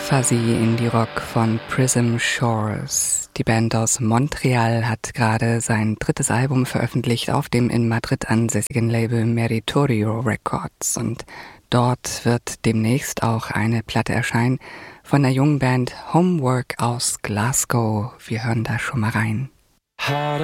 Fuzzy Indie Rock von Prism Shores. Die Band aus Montreal hat gerade sein drittes Album veröffentlicht auf dem in Madrid ansässigen Label Meritorio Records, und dort wird demnächst auch eine Platte erscheinen von der jungen Band Homework aus Glasgow. Wir hören da schon mal rein. Hard